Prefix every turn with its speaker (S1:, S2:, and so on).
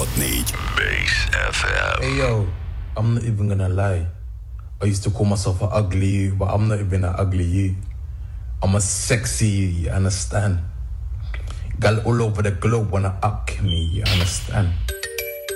S1: Bass FM.
S2: Hey yo, I'm not even gonna lie. I used to call myself an ugly you, but I'm not even an ugly you. I'm a sexy you, you understand? Gal all over the globe wanna up me, you understand?